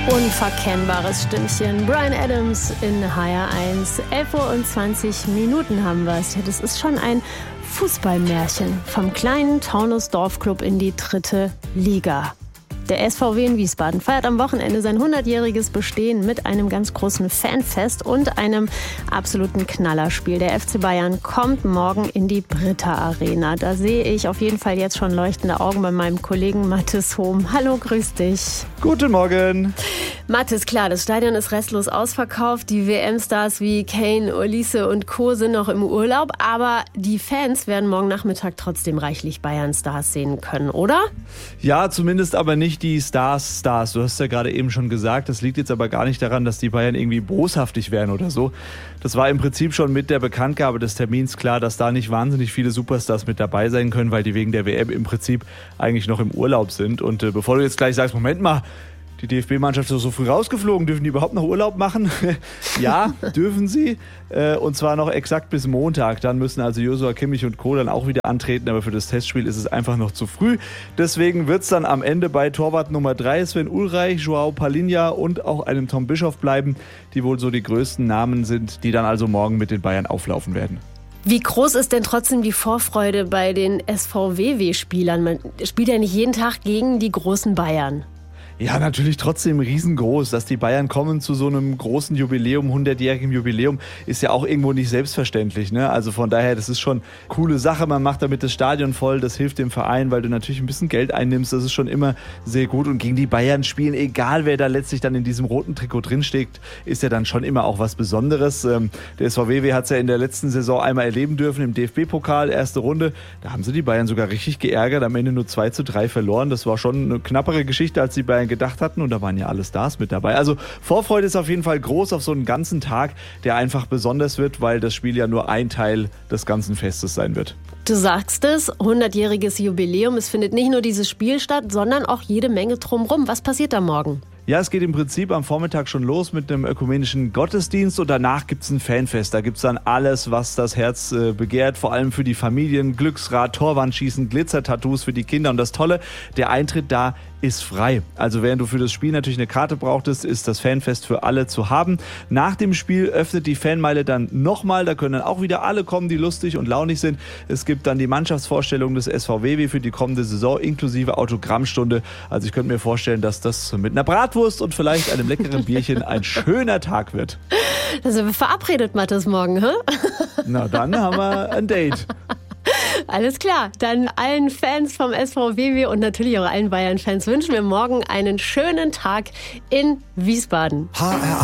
Unverkennbares Stimmchen. Bryan Adams in HR1. 11:20 Uhr haben wir es. Ja, das ist schon ein Fußballmärchen. Vom kleinen Taunus-Dorfclub in die 3. Liga. Der SVW in Wiesbaden feiert am Wochenende sein 100-jähriges Bestehen mit einem ganz großen Fanfest und einem absoluten Knallerspiel. Der FC Bayern kommt morgen in die Britta Arena. Da sehe ich auf jeden Fall jetzt schon leuchtende Augen bei meinem Kollegen Mathis Hohm. Hallo, grüß dich. Guten Morgen. Mathis, klar, das Stadion ist restlos ausverkauft. Die WM-Stars wie Kane, Olise und Co. sind noch im Urlaub. Aber die Fans werden morgen Nachmittag trotzdem reichlich Bayern-Stars sehen können, oder? Ja, zumindest aber nicht die Stars. Du hast ja gerade eben schon gesagt, das liegt jetzt aber gar nicht daran, dass die Bayern irgendwie boshaftig wären oder so. Das war im Prinzip schon mit der Bekanntgabe des Termins klar, dass da nicht wahnsinnig viele Superstars mit dabei sein können, weil die wegen der WM im Prinzip eigentlich noch im Urlaub sind. Und bevor du jetzt gleich sagst, Moment mal, die DFB-Mannschaft ist so früh rausgeflogen, dürfen die überhaupt noch Urlaub machen? Ja, dürfen sie. Und zwar noch exakt bis Montag. Dann müssen also Joshua Kimmich und Co. dann auch wieder antreten. Aber für das Testspiel ist es einfach noch zu früh. Deswegen wird es dann am Ende bei Torwart Nummer 3 Sven Ulreich, Joao Palhinha und auch einem Tom Bischoff bleiben, die wohl so die größten Namen sind, die dann also morgen mit den Bayern auflaufen werden. Wie groß ist denn trotzdem die Vorfreude bei den SVW-Spielern? Man spielt ja nicht jeden Tag gegen die großen Bayern. Ja, natürlich trotzdem riesengroß. Dass die Bayern kommen zu so einem großen Jubiläum, 100-jährigen Jubiläum, ist ja auch irgendwo nicht selbstverständlich, ne? Also von daher, das ist schon eine coole Sache. Man macht damit das Stadion voll, das hilft dem Verein, weil du natürlich ein bisschen Geld einnimmst. Das ist schon immer sehr gut. Und gegen die Bayern spielen, egal wer da letztlich dann in diesem roten Trikot drinsteckt, ist ja dann schon immer auch was Besonderes. Der SVW hat es ja in der letzten Saison einmal erleben dürfen im DFB-Pokal, erste Runde. Da haben sie die Bayern sogar richtig geärgert, am Ende nur 2:3 verloren. Das war schon eine knappere Geschichte, als die Bayern gedacht hatten, und da waren ja alle Stars mit dabei. Also Vorfreude ist auf jeden Fall groß auf so einen ganzen Tag, der einfach besonders wird, weil das Spiel ja nur ein Teil des ganzen Festes sein wird. Du sagst es, 100-jähriges Jubiläum. Es findet nicht nur dieses Spiel statt, sondern auch jede Menge drumherum. Was passiert da morgen? Ja, es geht im Prinzip am Vormittag schon los mit einem ökumenischen Gottesdienst und danach gibt es ein Fanfest. Da gibt es dann alles, was das Herz begehrt, vor allem für die Familien, Glücksrad, Torwandschießen, Glitzertattoos für die Kinder. Und das Tolle, der Eintritt da ist frei. Also während du für das Spiel natürlich eine Karte brauchtest, ist das Fanfest für alle zu haben. Nach dem Spiel öffnet die Fanmeile dann nochmal. Da können dann auch wieder alle kommen, die lustig und launig sind. Es gibt dann die Mannschaftsvorstellung des SVW für die kommende Saison inklusive Autogrammstunde. Also ich könnte mir vorstellen, dass das mit einer Bratwurst und vielleicht einem leckeren Bierchen ein schöner Tag wird. Da sind wir verabredet, Mathis, morgen, hä? Na, dann haben wir ein Date. Alles klar, dann allen Fans vom SVW und natürlich auch allen Bayern-Fans wünschen wir morgen einen schönen Tag in Wiesbaden.